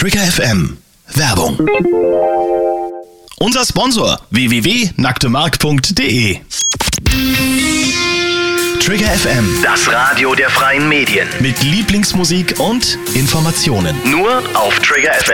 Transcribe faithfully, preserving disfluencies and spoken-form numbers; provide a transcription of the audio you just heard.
Trigger F M. Werbung. Unser Sponsor w w w punkt nacktemark punkt de. Trigger F M. Das Radio der freien Medien. Mit Lieblingsmusik und Informationen. Nur auf Trigger F M.